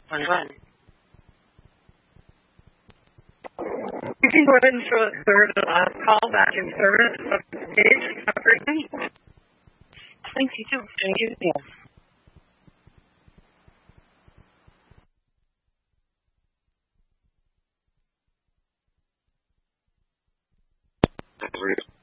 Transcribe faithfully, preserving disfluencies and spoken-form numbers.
One one. You can go ahead and throw the last call back in service of the stage. Have a great night. Thanks, you too. Thank you. Yes. That's right.